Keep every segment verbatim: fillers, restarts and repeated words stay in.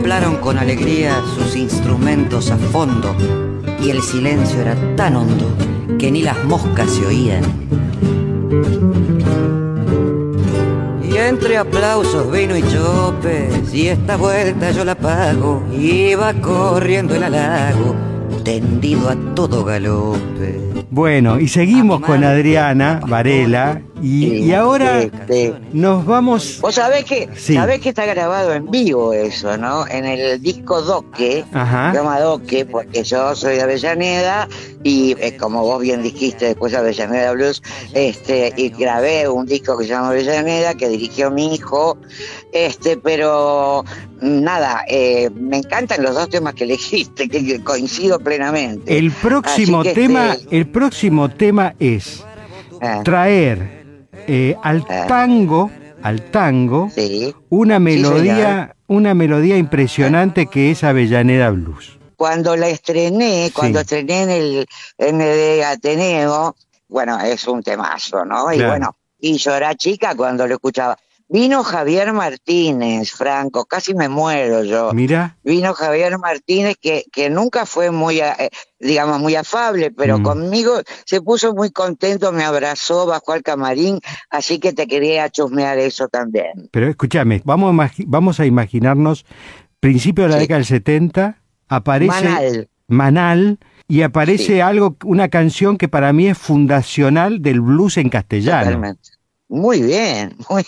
Soplaron con alegría sus instrumentos a fondo y el silencio era tan hondo que ni las moscas se oían. Y entre aplausos, vino y chopes, y esta vuelta yo la pago, iba corriendo el halago, tendido a todo galope. Bueno, y seguimos con Adriana Varela y, Sí, y ahora sí, sí. nos vamos... Vos sabés que, Sí. sabés que está grabado en vivo eso, ¿no? En el disco Doque, Ajá. se llama Doque, porque yo soy de Avellaneda y eh, como vos bien dijiste después Avellaneda Blues, este, y grabé un disco que se llama Avellaneda, que dirigió mi hijo, este, pero nada, eh, me encantan los dos temas que elegiste, que, que coincido plenamente. El próximo Así que, tema, este, el próximo tema es eh, traer eh, al Eh. tango, al tango, sí. una Sí, melodía, una melodía impresionante que es Avellaneda Blues. Cuando la estrené, Sí. cuando estrené en el M D Ateneo, bueno, es un temazo, ¿no? Y Claro. bueno, y yo era chica cuando lo escuchaba. Vino Javier Martínez, Franco, casi me muero yo. Mira, Vino Javier Martínez, que, que nunca fue muy, eh, digamos, muy afable, pero Mm. conmigo se puso muy contento, me abrazó, bajó al camarín, así que te quería chusmear eso también. pero escúchame, vamos a, imagi- vamos a imaginarnos principio de la Sí. década del setenta, aparece Manal. Manal y aparece Sí. algo, una canción que para mí es fundacional del blues en castellano. Totalmente. Muy bien, muy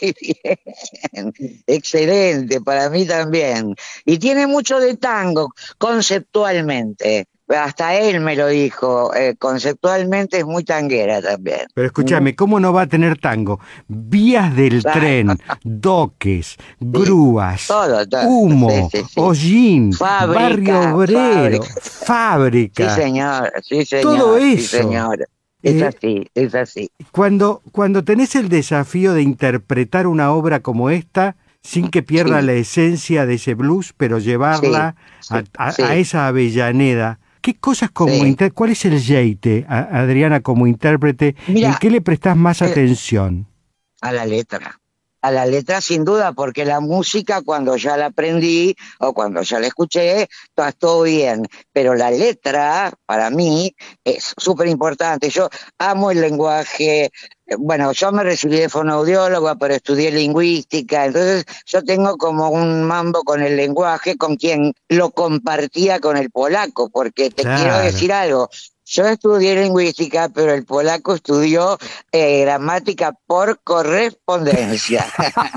bien. Excelente, para mí también. Y tiene mucho de tango, conceptualmente. Hasta él me lo dijo, eh, conceptualmente es muy tanguera también. Pero escúchame, ¿cómo no va a tener tango? Vías del Claro. tren, doques, grúas, Todo, todo. humo, Sí, sí, sí. hollín, Fábrica, barrio obrero, fábrica. Sí, fábrica. señor, sí, señor. Todo Sí, eso. señor. Es Eh, así, es así. Cuando, cuando tenés el desafío de interpretar una obra como esta, sin que pierda Sí. la esencia de ese blues, pero llevarla Sí, a, sí, a- sí. a esa Avellaneda, ¿qué cosas como Sí. inter- ¿cuál es el jeite, a- Adriana, como intérprete? Mira, ¿En qué le prestás más eh, atención? A la letra. A la letra sin duda, porque la música cuando ya la aprendí o cuando ya la escuché, está todo bien. Pero la letra, para mí, es súper importante. Yo amo el lenguaje. eh, Bueno, yo me recibí de fonoaudióloga, pero estudié lingüística. Entonces yo tengo como un mambo con el lenguaje, con quien lo compartía con el polaco, porque te Claro. quiero decir algo. Yo estudié lingüística, pero el polaco estudió eh, gramática por correspondencia.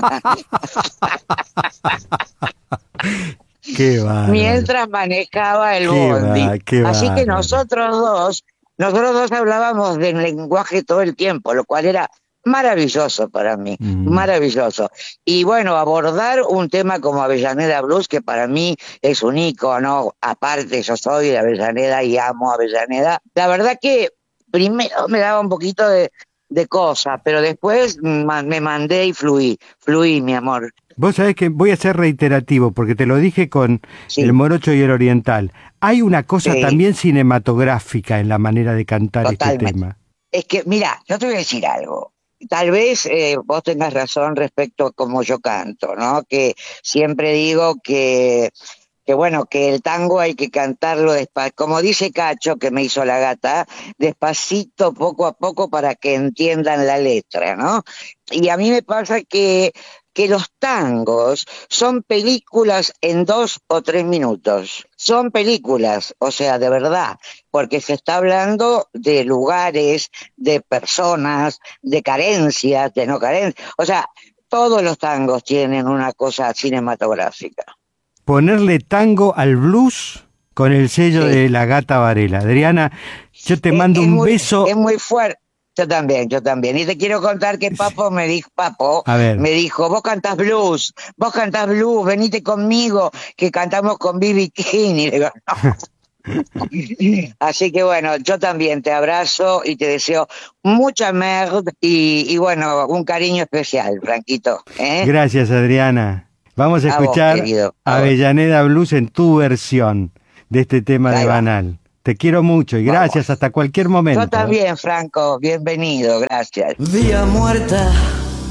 Qué bárbaro. Mientras manejaba el Qué bondi. va- qué Así que bárbaro. nosotros dos, nosotros dos hablábamos del lenguaje todo el tiempo, lo cual era maravilloso para mí, Mm. maravilloso. Y bueno, abordar un tema como Avellaneda Blues, que para mí es un ícono, aparte yo soy de Avellaneda y amo Avellaneda, la verdad que primero me daba un poquito de, de cosa, pero después ma- me mandé y fluí, fluí, mi amor. Vos sabés que voy a ser reiterativo, porque te lo dije con Sí. el morocho y el oriental. Hay una cosa Sí. también cinematográfica en la manera de cantar Totalmente. este tema. Es que, mira, yo te voy a decir algo. Tal vez eh, vos tengas razón respecto a cómo yo canto, ¿no? Que siempre digo que, que bueno, que el tango hay que cantarlo despacio, como dice Cacho, que me hizo la gata, despacito, poco a poco, para que entiendan la letra, ¿no? Y a mí me pasa que, que los tangos son películas en dos o tres minutos. Son películas, o sea, de verdad, porque se está hablando de lugares, de personas, de carencias, de no carencias. O sea, todos los tangos tienen una cosa cinematográfica. Ponerle tango al blues con el sello Sí. de la gata Varela. Adriana, yo te mando es un muy, beso. Es muy fuerte. Yo también, yo también. Y te quiero contar que Papo me dijo, Papo, A ver. me dijo, vos cantás blues, vos cantás blues, venite conmigo, que cantamos con B B King. Y le digo, no. Así que bueno, yo también te abrazo y te deseo mucha merda y, y bueno, un cariño especial, Franquito. ¿eh? Gracias, Adriana. Vamos a A vos, escuchar querido, a vos. Avellaneda Blues en tu versión de este tema Ahí de va. Banal. Te quiero mucho y Vamos. gracias hasta cualquier momento. Yo también, Franco, bienvenido, gracias. Vía muerta